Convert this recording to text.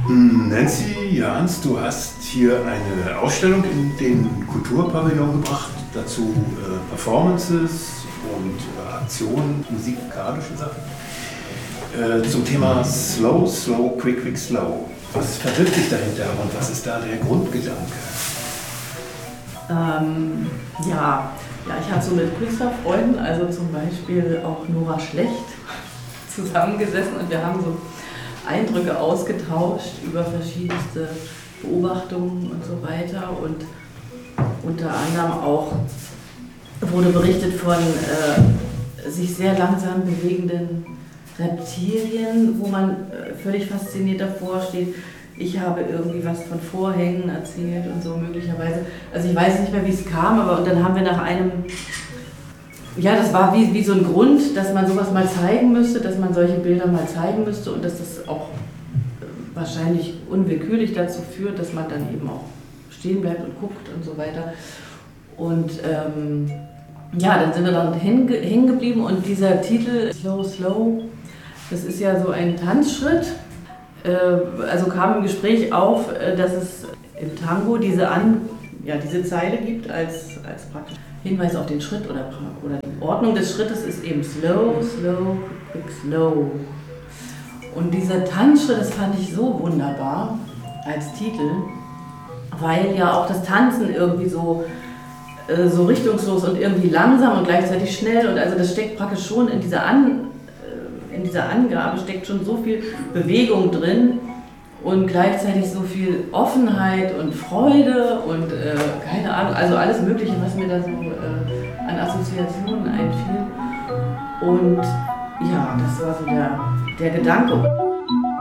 Nancy Jahns, du hast hier eine Ausstellung in den Kulturpavillon gebracht, dazu Performances und Aktionen, musikalische Sachen, zum Thema Slow, Slow, Quick, Quick, Slow. Was verbirgt sich dahinter und was ist da der Grundgedanke? Ich habe so mit Künstlerfreunden, also zum Beispiel auch Nora Schlecht, zusammengesessen und wir haben so Eindrücke ausgetauscht über verschiedenste Beobachtungen und so weiter. Und unter anderem auch wurde berichtet von sich sehr langsam bewegenden Reptilien, wo man völlig fasziniert davor steht. Ich habe irgendwie was von Vorhängen erzählt und so möglicherweise. Also ich weiß nicht mehr, wie es kam, aber und dann haben wir nach einem, das war wie so ein Grund, dass man sowas mal zeigen müsste, dass man solche Bilder mal zeigen müsste und dass das auch wahrscheinlich unwillkürlich dazu führt, dass man dann eben auch stehen bleibt und guckt und so weiter. Und dann sind wir dann hängen geblieben und dieser Titel Slow, Slow, das ist ja so ein Tanzschritt. Also kam im Gespräch auf, dass es im Tango diese Zeile gibt als praktisch Hinweis auf den Schritt oder die Ordnung des Schrittes ist eben Slow, Slow, Quick, Slow. Und dieser Tanzschritt, das fand ich so wunderbar als Titel, weil ja auch das Tanzen irgendwie so richtungslos und irgendwie langsam und gleichzeitig schnell und also das steckt praktisch schon in dieser Angabe steckt schon so viel Bewegung drin und gleichzeitig so viel Offenheit und Freude und keine Ahnung, also alles Mögliche, was mir da so an Assoziationen einfiel. Und ja, das war so der Gedanke.